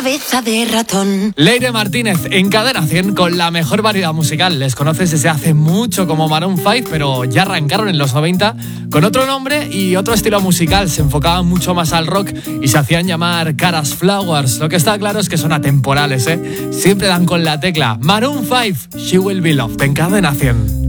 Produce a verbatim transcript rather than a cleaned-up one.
cabeza de ratón. Leire Martínez en Cadena cien con la mejor variedad musical. Les conoces desde hace mucho como Maroon cinco, pero ya arrancaron en los noventa con otro nombre y otro estilo musical. Se enfocaban mucho más al rock y se hacían llamar Caras Flowers. Lo que está claro es que son atemporales, ¿eh? Siempre dan con la tecla. Maroon cinco, She Will Be Loved en Cadena cien.